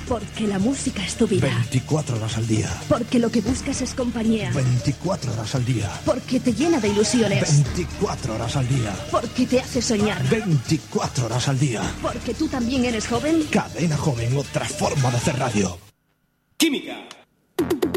Porque la música es tu vida. 24 horas al día. Porque lo que buscas es compañía. 24 horas al día. Porque te llena de ilusiones. 24 horas al día. Porque te hace soñar. 24 horas al día. Porque tú también eres joven. Cadena Joven, otra forma de hacer radio. Química.